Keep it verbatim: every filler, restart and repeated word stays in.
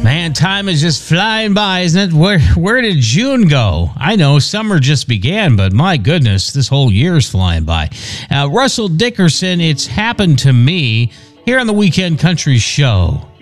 Man, time is just flying by, isn't it? Where where did June go? I know summer just began, but my goodness, this whole year's flying by. Uh, Russell Dickerson, It's Happened to Me, here on the Weekend Country Show.